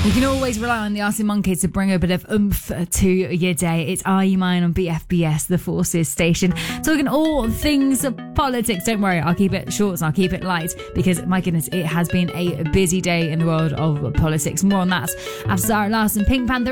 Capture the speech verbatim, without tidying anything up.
You can always rely on the Arctic Monkeys to bring a bit of oomph to your day. It's Are You Mine on B F B S, the Forces station. Talking all things politics. Don't worry, I'll keep it short and I'll keep it light because, my goodness, it has been a busy day in the world of politics. More on that after Zara Larsson, Pink Panther.